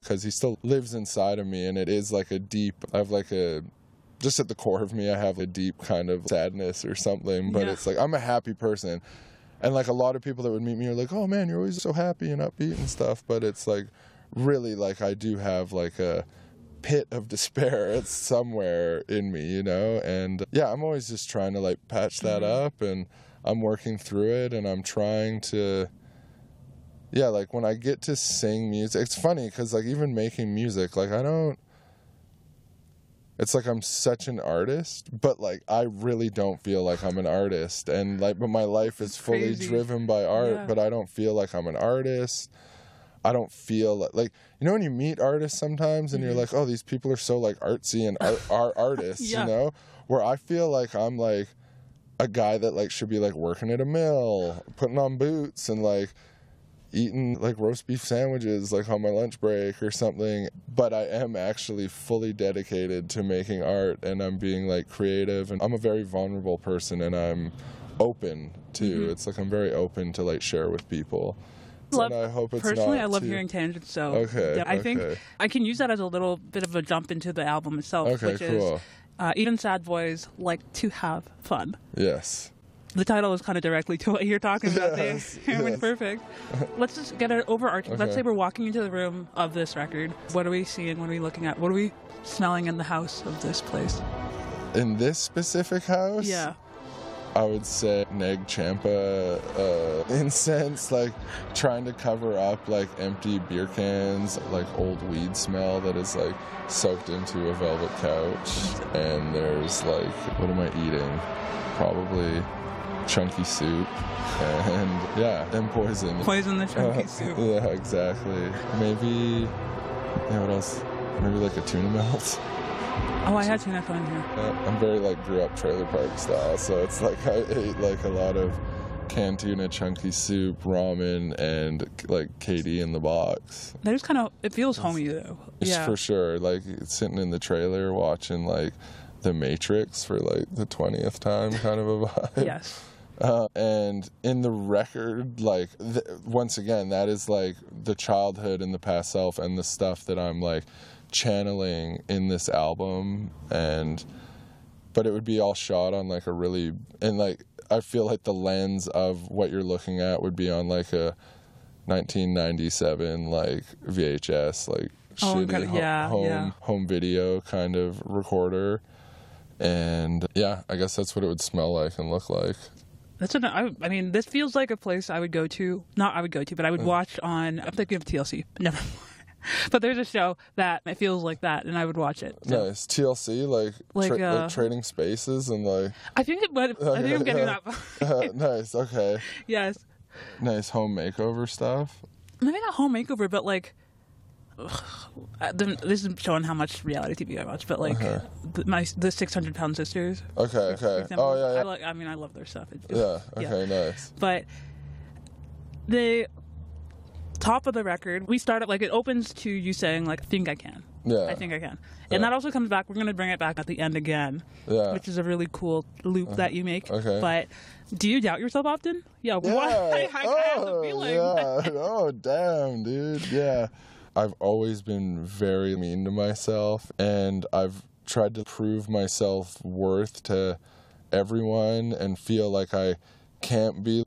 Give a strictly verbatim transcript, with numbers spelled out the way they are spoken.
because he still lives inside of me, and it is like a deep, I have like a, just at the core of me, I have a deep kind of sadness or something, but yeah. It's like, I'm a happy person. And like a lot of people that would meet me are like, oh man, you're always so happy and upbeat and stuff. But it's like, really, like I do have like a pit of despair. It's somewhere in me, you know? And yeah, I'm always just trying to like patch that mm-hmm. up, and I'm working through it, and I'm trying to, yeah, like when I get to sing music, it's funny because like even making music, like I don't, it's like I'm such an artist, but like I really don't feel like I'm an artist, and like, but my life is fully Crazy. driven by art, yeah. but I don't feel like I'm an artist. I don't feel like, like, you know when you meet artists sometimes and mm-hmm. you're like, oh, these people are so like artsy and art, art artists, yeah. you know, where I feel like I'm like a guy that like should be like working at a mill, putting on boots and like eating like roast beef sandwiches like on my lunch break or something, but I am actually fully dedicated to making art, and I'm being like creative, and I'm a very vulnerable person, and I'm open to mm-hmm. it's like I'm very open to like share with people. Love, and I hope it's personally, not I love too... hearing tangents, so okay, yeah, I okay. think I can use that as a little bit of a jump into the album itself, okay, which cool. is uh, even sad boys like to have fun. Yes. The title is kind of directly to what you're talking about. Yes, there. yes. Perfect. Let's just get an overarching. Okay. Let's say we're walking into the room of this record. What are we seeing? What are we looking at? What are we smelling in the house of this place? In this specific house? Yeah. I would say Neg Champa uh, incense, like trying to cover up like empty beer cans, like old weed smell that is like soaked into a velvet couch. And there's like, what am I eating? Probably chunky soup, and yeah, and poison. Poison the chunky uh, soup. Yeah, exactly. Maybe, yeah, what else? Maybe like a tuna melt. Oh, I had tuna fun here. Uh, I'm very like grew up trailer park style, so it's like I ate like a lot of canned tuna, chunky soup, ramen, and like Katie in the box. That is kind of, it feels homey though. It's yeah, for sure. Like sitting in the trailer watching like The Matrix for like the twentieth time, kind of a vibe. Yes. Uh, and in the record, like, th- once again, that is, like, the childhood and the past self and the stuff that I'm, like, channeling in this album. And, but it would be all shot on, like, a really, and, like, I feel like the lens of what you're looking at would be on, like, a nineteen ninety-seven, like, V H S, like, oh, shitty kind of, yeah, ho- home, yeah. home video kind of recorder. And, yeah, I guess that's what it would smell like and look like. That's an, I, I mean, this feels like a place I would go to. Not I would go to, but I would watch on, I'm thinking of T L C, but never mind. But there's a show that it feels like that, and I would watch it. So. Nice. T L C, like, like, tra- uh, like Trading Spaces and, like... I think it, but I think I'm getting that. uh, nice, okay. Yes. Nice home makeover stuff. Maybe not home makeover, but, like... Ugh, this is showing how much reality T V I watch, but like okay. the, my the six hundred pound sisters. Okay, okay. Example, oh yeah, yeah. I like. I mean, I love their stuff. It's just, yeah. Okay. Yeah. Nice. But the top of the record, we start at like it opens to you saying like, "I think I can." Yeah. I think I can, yeah. and that also comes back. We're gonna bring it back at the end again. Yeah. Which is a really cool loop uh, that you make. Okay. But do you doubt yourself often? Yeah. Yeah. What? I, I, oh, I have the feeling. Yeah. Oh damn, dude. Yeah. I've always been very mean to myself, and I've tried to prove myself worth to everyone and feel like I can't be